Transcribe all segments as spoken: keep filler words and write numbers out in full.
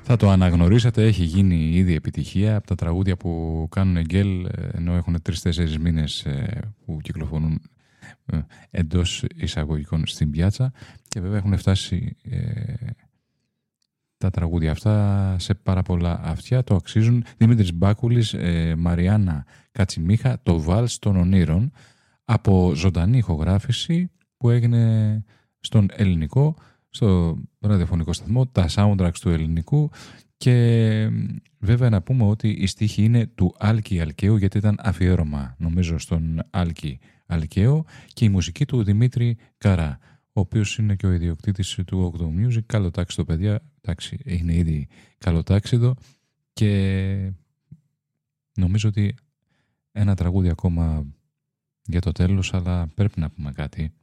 Θα το αναγνωρίσατε, έχει γίνει ήδη επιτυχία από τα τραγούδια που κάνουν γκέλ, ενώ έχουν τρεις-τέσσερις μήνες που κυκλοφορούν εντός εισαγωγικών στην πιάτσα, και βέβαια έχουν φτάσει ε, τα τραγούδια αυτά σε πάρα πολλά αυτιά, το αξίζουν. Δημήτρης Μπάκουλης, ε, Μαριάννα Κατσιμίχα, το Βάλς των Ονείρων, από ζωντανή ηχογράφηση που έγινε στον ελληνικό, στο ραδιοφωνικό σταθμό, τα soundtracks του ελληνικού. Και βέβαια να πούμε ότι η στίχη είναι του Άλκη Αλκαίου, γιατί ήταν αφιέρωμα νομίζω στον Άλκη Αλκαίο, και η μουσική του Δημήτρη Καρά, ο οποίος είναι και ο ιδιοκτήτης του Octo Music. Καλοτάξιδο παιδιά, εντάξει, είναι ήδη καλοτάξιδο, και νομίζω ότι ένα τραγούδι ακόμα για το τέλος, αλλά πρέπει να πούμε κάτι.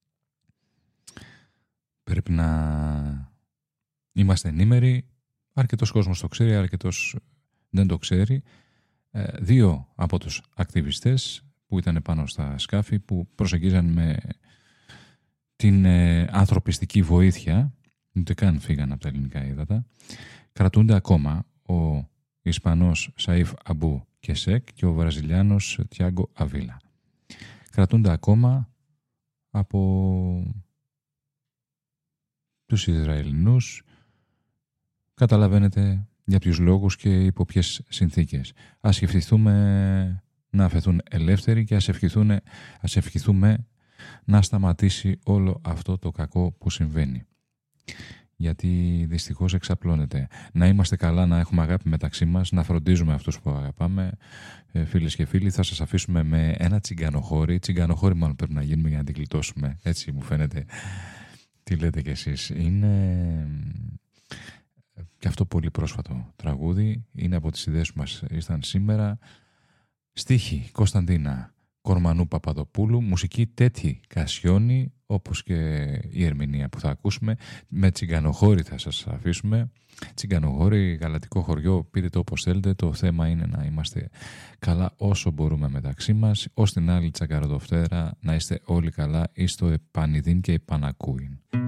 Πρέπει να είμαστε ενήμεροι. Αρκετός κόσμος το ξέρει, αρκετός δεν το ξέρει. Ε, δύο από τους ακτιβιστές που ήταν πάνω στα σκάφη, που προσεγγίζαν με την ε, ανθρωπιστική βοήθεια, ούτε καν φύγαν από τα ελληνικά ύδατα, κρατούνται ακόμα ο Ισπανός Σαΐφ Αμπού Κεσέκ και ο Βραζιλιάνος Τιάγκο Αβίλα. Κρατούνται ακόμα από τους Ισραηλινούς. Καταλαβαίνετε για ποιους λόγους και υπό ποιες συνθήκες. Ας ευχηθούμε να αφαιθούν ελεύθεροι, και ας, ας ευχηθούμε να σταματήσει όλο αυτό το κακό που συμβαίνει. Γιατί δυστυχώς εξαπλώνεται. Να είμαστε καλά, να έχουμε αγάπη μεταξύ μας, να φροντίζουμε αυτούς που αγαπάμε. Ε, φίλες και φίλοι, θα σας αφήσουμε με ένα τσιγκανοχώρι. Τσιγκανοχώρι μάλλον πρέπει να γίνουμε για να την γλιτώσουμε. Έτσι μου φαίνεται. Τι λέτε κι εσείς? Είναι και αυτό πολύ πρόσφατο τραγούδι. Είναι από τις ιδέες που μας ήρθαν σήμερα. Στίχη Κωνσταντίνα Κορμανού Παπαδοπούλου, μουσική Τέτη Κασιόνη, όπως και η ερμηνεία που θα ακούσουμε. Με τσιγκανοχώρι θα σας αφήσουμε. Τσιγκανοχώρι, γαλατικό χωριό, πείτε το όπως θέλετε. Το θέμα είναι να είμαστε καλά όσο μπορούμε μεταξύ μας. Ως την άλλη τσακαροδοφτέρα, να είστε όλοι καλά, είστε επανειδήν και επανακούειν.